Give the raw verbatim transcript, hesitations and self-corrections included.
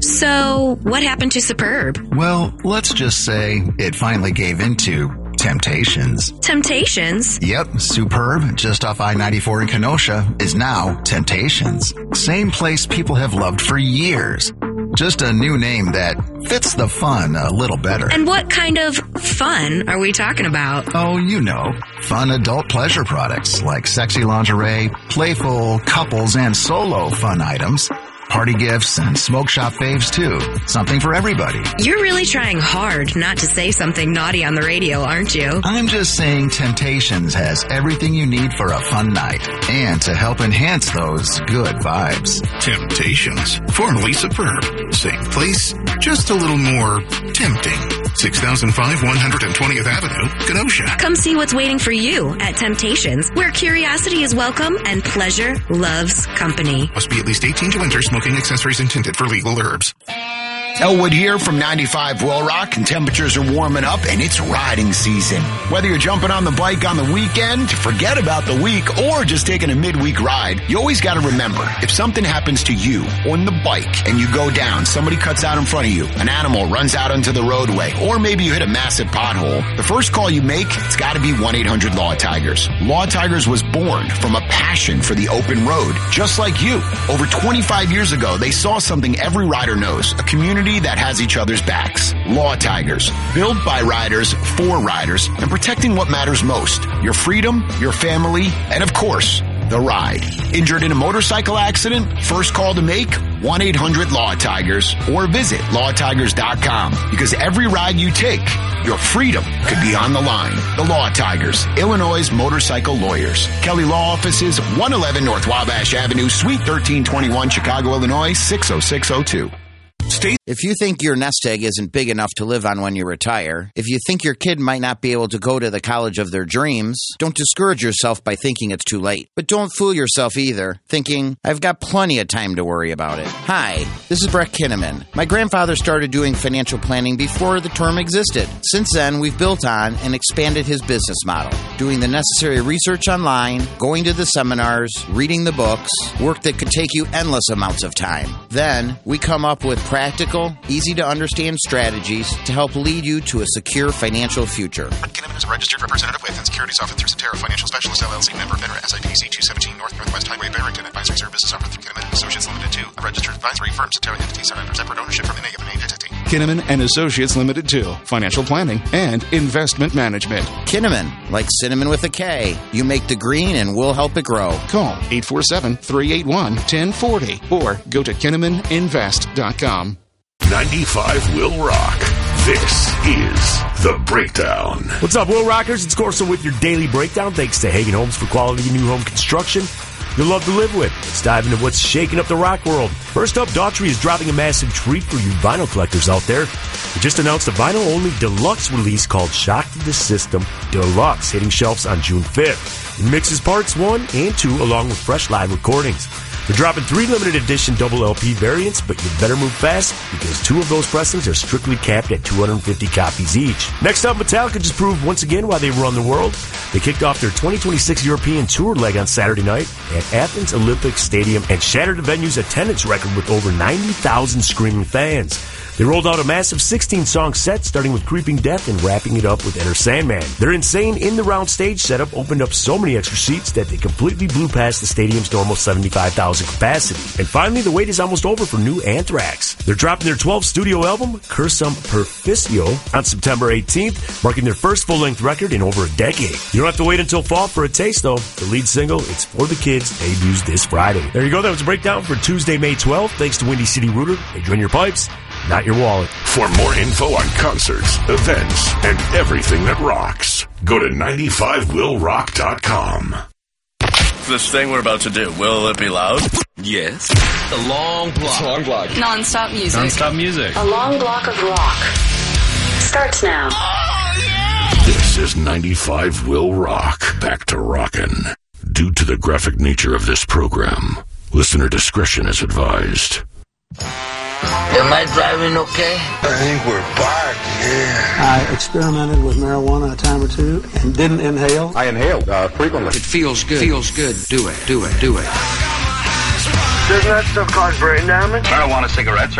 So, what happened to Superb? Well, let's just say it finally gave into Temptations. Temptations? Yep, Superb, just off I ninety-four in Kenosha, is now Temptations. Same place people have loved for years. Just a new name that fits the fun a little better. And what kind of fun are we talking about? Oh, you know, fun adult pleasure products like sexy lingerie, playful couples and solo fun items, party gifts, and smoke shop faves, too. Something for everybody. You're really trying hard not to say something naughty on the radio, aren't you? I'm just saying Temptations has everything you need for a fun night and to help enhance those good vibes. Temptations, formerly Superb. Same place, just a little more tempting. six thousand five, one hundred twentieth Avenue, Kenosha. Come see what's waiting for you at Temptations, where curiosity is welcome and pleasure loves company. Must be at least eighteen to enter. Smoking accessories intended for legal herbs. Elwood here from ninety-five Will Rock, and temperatures are warming up and it's riding season. Whether you're jumping on the bike on the weekend to forget about the week or just taking a midweek ride, you always got to remember, if something happens to you on the bike and you go down, somebody cuts out in front of you, an animal runs out onto the roadway, or maybe you hit a massive pothole, the first call you make, it's got to be one eight hundred Law Tigers. Law Tigers was born from a passion for the open road, just like you. Over twenty-five years ago, they saw something every rider knows, a community that has each other's backs. Law Tigers, built by riders for riders and protecting what matters most, your freedom, your family, and of course, the ride. Injured in a motorcycle accident? First call to make, one eight hundred Law Tigers, or visit law tigers dot com, because every ride you take, your freedom could be on the line. The Law Tigers, Illinois' motorcycle lawyers. Kelly Law Offices, one eleven North Wabash Avenue, Suite thirteen twenty-one, Chicago, Illinois, six oh six oh two. State. If you think your nest egg isn't big enough to live on when you retire, if you think your kid might not be able to go to the college of their dreams, don't discourage yourself by thinking it's too late. But don't fool yourself either, thinking, I've got plenty of time to worry about it. Hi, this is Brett Kinnaman. My grandfather started doing financial planning before the term existed. Since then, we've built on and expanded his business model, doing the necessary research online, going to the seminars, reading the books, work that could take you endless amounts of time. Then, we come up with practical, easy-to-understand strategies to help lead you to a secure financial future. Brett Kinnaman is a registered representative with and securities offered through Cetera Financial Specialists, L L C, member FINRA, S I P C two seventeen North Northwest Highway, Barrington. Advisory services offered through Kinnaman and Associates Limited two, a registered advisory firm. Cetera entities are under separate ownership from any of the named entity. Kinnaman and Associates Limited two, financial planning and investment management. Kinnaman, like cinnamon with a K. You make the green and we'll help it grow. Call eight four seven, three eight one, one zero four zero or go to kinnaman invest dot com. ninety-five Will Rock. This is The Breakdown. What's up, Will Rockers? It's Corso with your daily breakdown. Thanks to Hagen Homes for quality new home construction you'll love to live with. Let's dive into what's shaking up the rock world. First up, Daughtry is dropping a massive treat for you vinyl collectors out there. They just announced a vinyl-only deluxe release called Shock to the System Deluxe, hitting shelves on June fifth. It mixes parts one and two along with fresh live recordings. They're dropping three limited edition double L P variants, but you better move fast because two of those pressings are strictly capped at two hundred fifty copies each. Next up, Metallica just proved once again why they run the world. They kicked off their twenty twenty-six European tour leg on Saturday night at Athens Olympic Stadium and shattered the venue's attendance record with over ninety thousand screaming fans. They rolled out a massive sixteen-song set, starting with Creeping Death and wrapping it up with Enter Sandman. Their insane in-the-round stage setup opened up so many extra seats that they completely blew past the stadium's normal seventy-five thousand capacity. And finally, the wait is almost over for new Anthrax. They're dropping their twelfth studio album, Cursum Perficio, on September eighteenth, marking their first full-length record in over a decade. You don't have to wait until fall for a taste, though. The lead single, It's For the Kids, debuts this Friday. There you go. That was a breakdown for Tuesday, May twelfth. Thanks to Windy City Rooter. They drain your pipes, not your wallet. For more info on concerts, events, and everything that rocks, go to ninety-five will rock dot com. This thing we're about to do, will it be loud? Yes. A long block. It's a long block. Non-stop music. Non-stop music. A long block of rock. Starts now. Oh, yeah! This is ninety-five Will Rock. Back to rockin'. Due to the graphic nature of this program, listener discretion is advised. Am I driving okay? I think we're parked, yeah. I experimented with marijuana a time or two and didn't inhale. I inhaled uh, frequently. It feels good. Feels good. Do it. Do it. Do it. Doesn't that stuff cause brain damage? Marijuana cigarettes